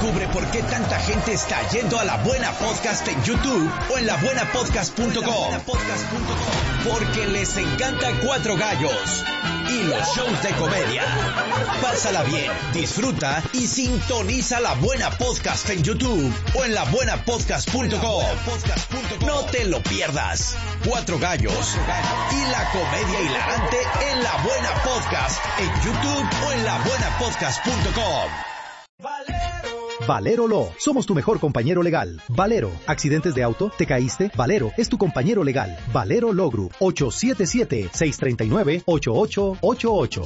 Descubre por qué tanta gente está yendo a La Buena Podcast en YouTube o en labuenapodcast.com. Porque les encanta Cuatro Gallos y los shows de comedia. Pásala bien, disfruta y sintoniza La Buena Podcast en YouTube o en labuenapodcast.com. No te lo pierdas. Cuatro Gallos y la comedia hilarante en La Buena Podcast en YouTube o en labuenapodcast.com. Valero Law. Somos tu mejor compañero legal. Valero. ¿Accidentes de auto? ¿Te caíste? Valero es tu compañero legal. Valero Law Group. 877-639-8888.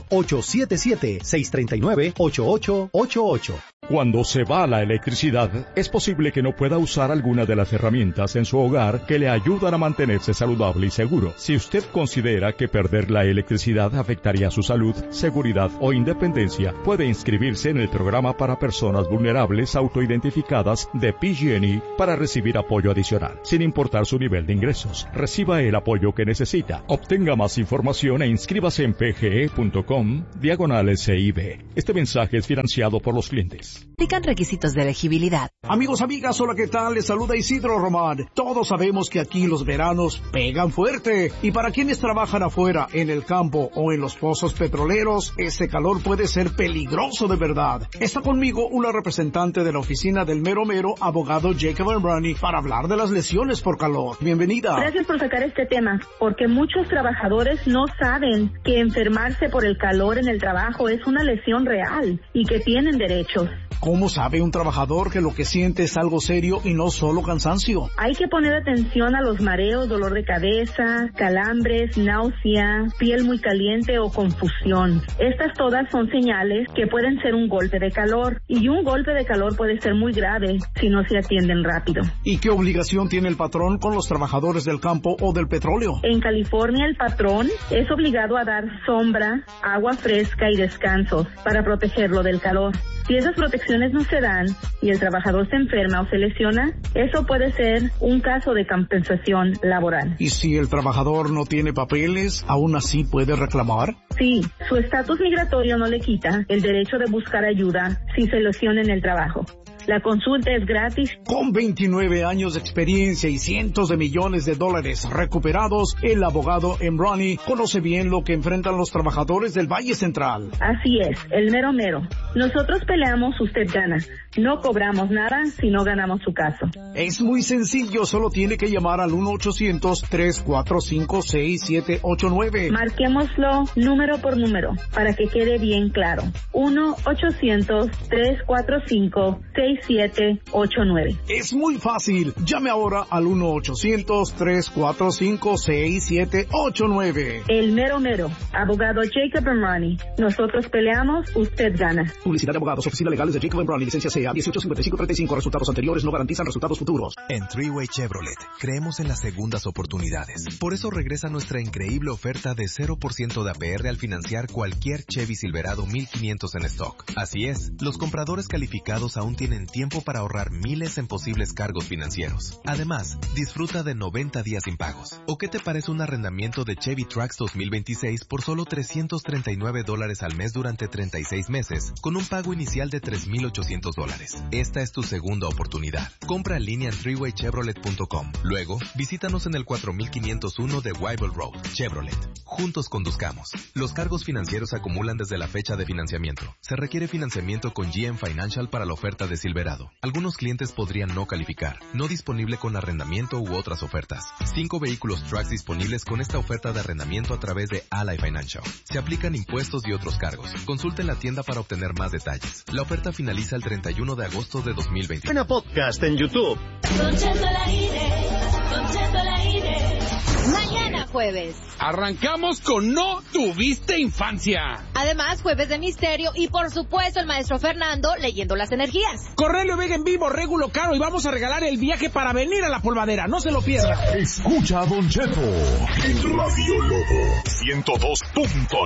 877-639-8888. Cuando se va la electricidad, es posible que no pueda usar alguna de las herramientas en su hogar que le ayudan a mantenerse saludable y seguro. Si usted considera que perder la electricidad afectaría su salud, seguridad o independencia, puede inscribirse en el programa para personas vulnerables autoidentificadas de PG&E para recibir apoyo adicional, sin importar su nivel de ingresos. Reciba el apoyo que necesita. Obtenga más información e inscríbase en pge.com/CIB. Este mensaje es financiado por los clientes. Aplican requisitos de elegibilidad. Amigos, amigas, hola, ¿qué tal? Les saluda Isidro Román. Todos sabemos que aquí los veranos pegan fuerte. Y para quienes trabajan afuera, en el campo o en los pozos petroleros, este calor puede ser peligroso de verdad. Está conmigo una representante de la oficina del Mero Mero, abogado Jacob Embrani, para hablar de las lesiones por calor. Bienvenida. Gracias por sacar este tema, porque muchos trabajadores no saben que enfermarse por el calor en el trabajo es una lesión real y que tienen derechos. ¿Cómo sabe un trabajador que lo que siente es algo serio y no solo cansancio? Hay que poner atención a los mareos, dolor de cabeza, calambres, náusea, piel muy caliente o confusión. Estas todas son señales que pueden ser un golpe de calor, y un golpe de calor puede ser muy grave si no se atienden rápido. ¿Y qué obligación tiene el patrón con los trabajadores del campo o del petróleo? En California, el patrón es obligado a dar sombra, agua fresca y descansos para protegerlo del calor. Si esas protecciones no se dan y el trabajador se enferma o se lesiona, eso puede ser un caso de compensación laboral. ¿Y si el trabajador no tiene papeles, aún así puede reclamar? Sí, su estatus migratorio no le quita el derecho de buscar ayuda si se lesiona en el trabajo. La consulta es gratis. Con 29 años de experiencia y cientos de millones de dólares recuperados, el abogado Embrani conoce bien lo que enfrentan los trabajadores del Valle Central. Así es, el mero mero. Nosotros peleamos, usted gana. No cobramos nada si no ganamos su caso. Es muy sencillo, solo tiene que llamar al 1-800-345-6789. Marquémoslo número por número, para que quede bien claro. 1-800-345-6789. Es muy fácil. Llame ahora al 1-800-345-6789. El mero mero. Abogado Jacob Embrani. Nosotros peleamos, usted gana. Publicidad de abogados, oficinas legales de Jacob Embrani, licencia CA 185535. Resultados anteriores no garantizan resultados futuros. En Three-Way Chevrolet creemos en las segundas oportunidades. Por eso regresa nuestra increíble oferta de 0% de APR al financiar cualquier Chevy Silverado 1500 en stock. Así es, los compradores calificados aún tienen tiempo para ahorrar miles en posibles cargos financieros. Además, disfruta de 90 días sin pagos. ¿O qué te parece un arrendamiento de Chevy Trax 2026 por solo $339 al mes durante 36 meses, con un pago inicial de $3,800? Esta es tu segunda oportunidad. Compra en línea en threewaychevrolet.com. Luego, visítanos en el 4501 de Wyville Road. Chevrolet. Juntos conduzcamos. Los cargos financieros se acumulan desde la fecha de financiamiento. Se requiere financiamiento con GM Financial para la oferta de Silverado. Algunos clientes podrían no calificar. No disponible con arrendamiento u otras ofertas. 5 vehículos Trax disponibles con esta oferta de arrendamiento a través de Ally Financial. Se aplican impuestos y otros cargos. Consulte la tienda para obtener más detalles. La oferta finaliza el 31 de agosto de 2020. Buena Podcast en YouTube. Mañana jueves. Arrancamos con No Tuviste Infancia. Además, jueves de misterio y por supuesto el maestro Fernando leyendo las energías. Correlio Vega en vivo, Régulo Caro, y vamos a regalar el viaje para venir a la polvadera. No se lo pierda. Escucha a Don Cheto en Radio Lobo 102.9.